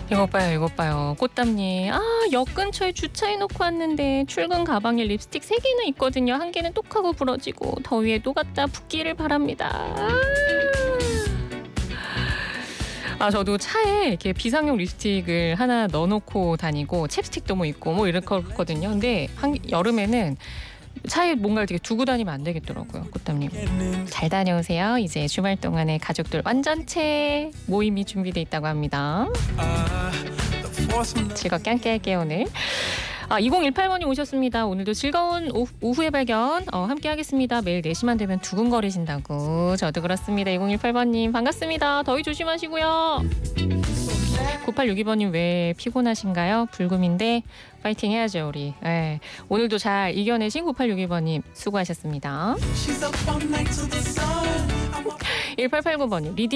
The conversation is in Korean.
이것 봐요, 이것 봐요. 꽃담님. 역 근처에 주차해놓고 왔는데 출근 가방에 립스틱 3개나 있거든요. 한 개는 똑하고 부러지고 더위에 녹았다 붓기를 바랍니다. 저도 차에 이렇게 비상용 립스틱을 하나 넣어놓고 다니고 챕스틱도 뭐 있고 뭐 이렇거든요. 근데 여름에는 차에 뭔가를 되게 두고 다니면 안 되겠더라고요. 꽃담님. 잘 다녀오세요. 이제 주말 동안에 가족들 완전체 모임이 준비돼 있다고 합니다. 즐겁게 함께 할게요, 오늘. 2018번님 오셨습니다. 오늘도 즐거운 오후의 발견 함께 하겠습니다. 매일 4시만 되면 두근거리신다고. 저도 그렇습니다. 2018번님 반갑습니다. 더위 조심하시고요. 9862번님 왜 피곤하신가요? 불금인데 파이팅 해야죠, 우리. 네. 오늘도 잘 이겨내신 9862번님 수고하셨습니다. 1889번님